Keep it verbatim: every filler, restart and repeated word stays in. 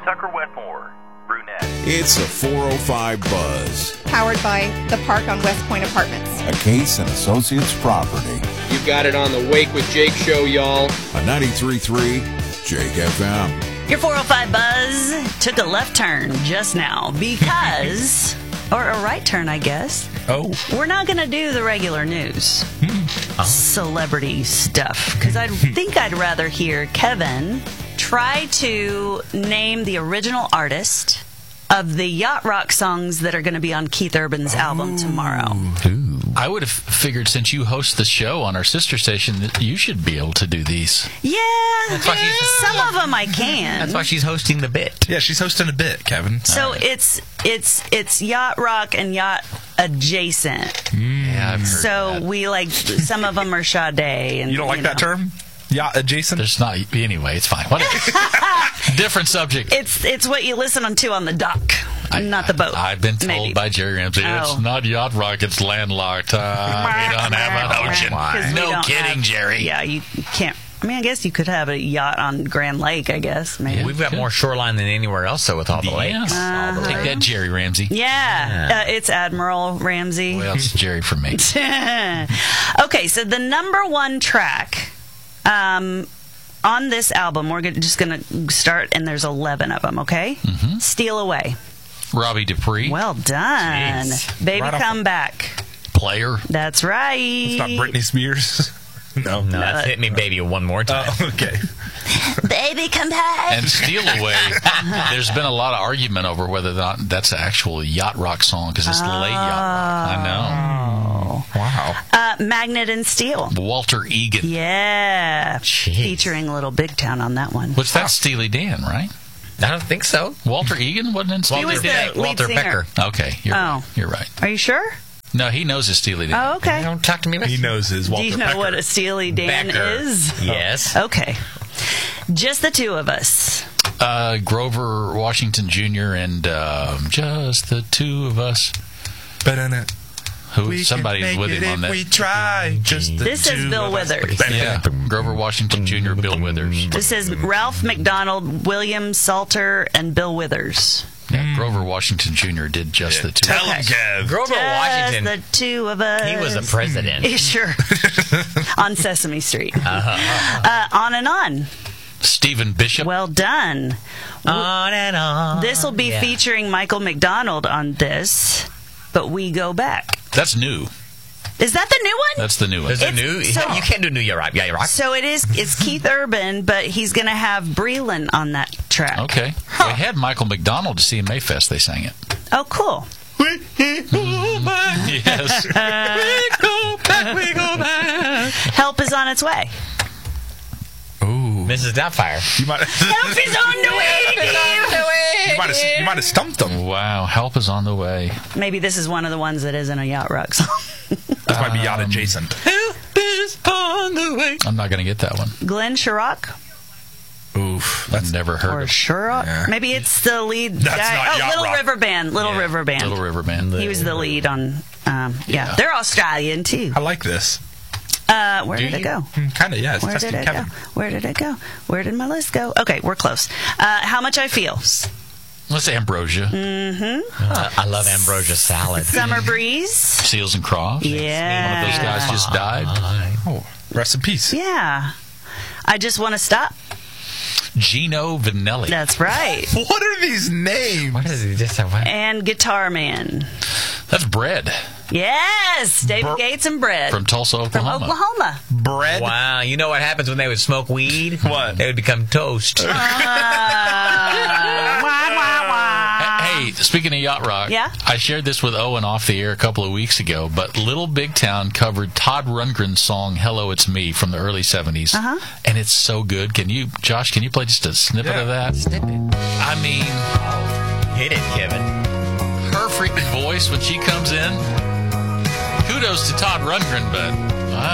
Tucker Wetmore, brunette. It's a four oh five Buzz, Powered by The Park on West Point Apartments. a Case and Associates property. You got it on the Wake with Jake show, y'all. A ninety-three point three Jake F M. Your four oh five Buzz took a left turn just now because, or a right turn, I guess. Oh. We're not going to do the regular news. Oh. Celebrity stuff. Because I think I'd rather hear Kevin try to name the original artist of the Yacht Rock songs that are going to be on Keith Urban's album tomorrow. Ooh. I would have figured since you host the show on our sister station that you should be able to do these. Yeah, That's why she's- some of them I can. That's why she's hosting the bit. Yeah, she's hosting a bit, Kevin. So it's it's it's yacht rock and yacht adjacent. Yeah, I've heard So that. we like some of them are Sade. And You don't like that know. term? Yacht adjacent? There's not anyway. It's fine. Whatever. Different subject. It's it's what you listen to on the dock, not the boat. I, I've been told maybe. by Jerry Ramsey, Oh. it's not yacht rock, it's landlocked. Uh, we don't have an ocean. 'Cause we No don't kidding, have- Jerry. Yeah, you can't. I mean, I guess you could have a yacht on Grand Lake. I guess maybe. We've got more shoreline than anywhere else, though, with all the Yeah. lakes. all the Take lakes. that, Jerry Ramsey. Yeah, uh, it's Admiral Ramsey. Well, it's Jerry for me. Okay, so the number one track um, on this album, we're gonna, just going to start, and there's eleven of them, okay? Mm-hmm. Steal Away. Robbie Dupree, Well done. Jeez. Baby Right off Come the- Back. player. That's right. It's not Britney Spears. no. No, that's Hit Me Baby one more time. Oh, okay. Baby Come Back. And Steal Away, there's been a lot of argument over whether or not that's an actual yacht rock song because it's late yacht rock. I Wow. Uh, Magnet and Steel. know. Walter Egan. Yeah. Jeez. Featuring Little Big Town on that one. What's that? Steely Dan, right? I don't think so. Walter Egan wasn't in Steely He was the Dan? lead Walter singer. Becker. Okay, you're, Oh. right. you're right. Are you sure? No, he knows his Steely Dan. Oh, okay. Don't talk to me about He knows his Walter Do you know Becker. what a Steely Dan Becker. is? Yes. Okay. Just the two of us. Uh, Grover Washington Junior and um, just the two of us. But in it, Who we somebody can was make with it him on if that. we try. Just the This is two Bill of us. Withers. Yeah, Grover Washington Junior, Bill Withers. This is Ralph McDonald, William Salter, and Bill Withers. Yeah, Grover Washington Junior did just the two. Tell him, Okay. Kev. Grover Just Washington, the two of us. he was a president. Sure. On Sesame Street. Uh-huh. Uh, on and on. Stephen Bishop. Well done. On and on. This will be Yeah. featuring Michael McDonald on this, but we go back. That's new. Is that the new one? That's the new one. There's a It's- new. so- you can't do New Year Rock. Yeah, you're rock. So it is. It's Keith Urban, but he's going to have Breland on that track. Okay. We had Michael McDonald to see in Mayfest. They sang it. Oh, cool. Yes. We go back. We go back. Help is on its way. Ooh. Missus Doubtfire. You might, Help is on the way. you might have you might have stumped them. Wow. Help is on the way. Maybe this is one of the ones that isn't a yacht rock song. This might be yacht adjacent. Help is on the way. I'm not going to get that one. Glenn Sharrock Oof. I've That's never heard or of Sharrock? Yeah. Maybe it's the lead That's guy. not Oh, yacht Little rock. River Band. Little Yeah, River Band. Little River Band. He was the lead on. Um, yeah. Yeah. They're Australian too. I like this. Uh, where Do did it you? go? Kind of, yeah. It's Where testing did it Kevin. go? Where did it go? Where did my list go? Okay, we're close. Uh, How Much I Feel. Let's say Ambrosia. Uh, I love ambrosia salad. Summer Breeze. Seals and Crofts. Yeah. One of those guys just died. Oh, rest in peace. Yeah. I Just Want to Stop. Gino Vanelli. That's right. What are these names? What is he just say? What? And Guitar Man. That's Bread Yes, David Bur- Gates and Bread. from Tulsa, From Oklahoma. Oklahoma. Bread. Wow, you know what happens when they would smoke weed? What? They would become toast. Uh, wah, wah, wah. Hey, speaking of yacht rock, Yeah? I shared this with Owen off the air a couple of weeks ago, but Little Big Town covered Todd Rundgren's song "Hello, It's Me" from the early seventies, Uh-huh. and it's so good. Can you, Josh? Can you play just a snippet of that? I mean, Hit it, Kevin. her freaking voice when she comes in. Kudos to Todd Rundgren, but